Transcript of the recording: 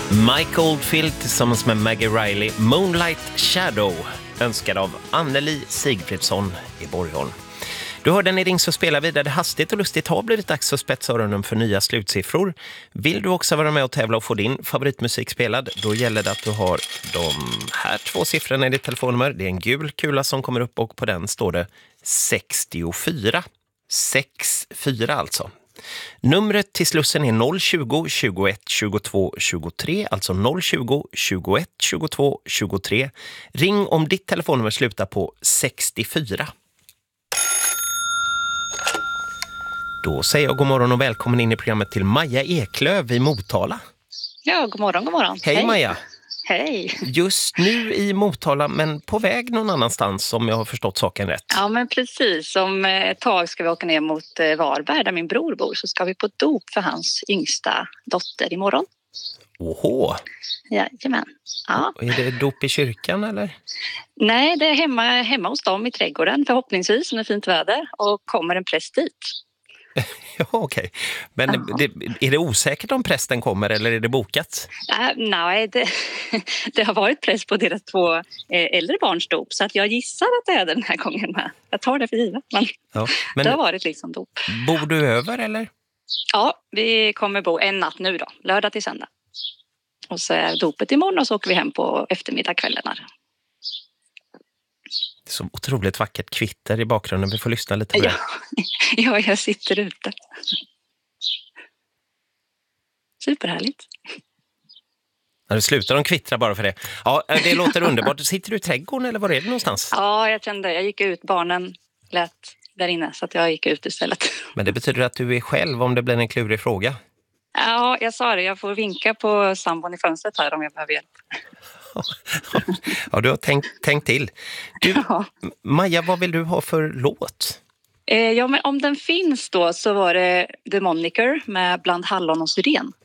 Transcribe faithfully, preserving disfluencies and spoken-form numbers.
Mike Oldfield tillsammans med Maggie Riley, Moonlight Shadow, önskad av Anneli Sigfridsson i Borgholm. Du hörde den i Ring så spelar vidare. Hastigt och lustigt har blivit dags att spetsa öronen för nya slutsiffror. Vill du också vara med och tävla och få din favoritmusik spelad, då gäller det att du har de här två siffrorna i ditt telefonnummer. Det är en gul kula som kommer upp och på den står det sextiofyra. sextiofyra alltså. Numret till Slussen är noll tjugo, tjugoett, tjugotvå, tjugotre, alltså noll tjugo, tjugoett, tjugotvå, tjugotre. Ring om ditt telefonnummer slutar på sextiofyra. Då säger jag god morgon och välkommen in i programmet till Maja Eklöv i Motala. Ja, god morgon, god morgon. Hej, Hej. Maja. Hej. Just nu i Motala, men på väg någon annanstans om jag har förstått saken rätt. Ja, men precis. Om ett tag ska vi åka ner mot Varberg där min bror bor, så ska vi på dop för hans yngsta dotter imorgon. Åhå. Jajamän. Ja. Är det dop i kyrkan eller? Nej, det är hemma, hemma hos dem i trädgården förhoppningsvis med fint väder, och kommer en präst dit. Ja, okej. Okay. Men det, är det osäkert om prästen kommer eller är det bokat? Äh, nej, det, det har varit präst på deras två äldre barns dop, så att jag gissar att det är den här gången med. Jag tar det för givet, men, ja, men det har varit liksom dop. Bor du över eller? Ja, vi kommer bo en natt nu då, lördag till söndag. Och så är dopet imorgon och så åker vi hem på eftermiddagskvällarna. Det är så otroligt vackert kvitter i bakgrunden. Vi får lyssna lite på ja. det. Ja, jag sitter ute. Superhärligt. Ja, du slutar de kvittra bara för det. Ja, det låter underbart. Sitter du i trädgården eller var är det någonstans? Ja, jag kände. Jag gick ut. Barnen lät där inne så att jag gick ut istället. Men det betyder att du är själv om det blir en klurig fråga? Ja, jag sa det. Jag får vinka på sambon i fönstret här om jag behöver hjälp. Ja, du har tänkt, tänkt till. Du, ja. Maja, vad vill du ha för låt? Eh, ja, men om den finns då så var det The Moniker med Bland hallon och syren.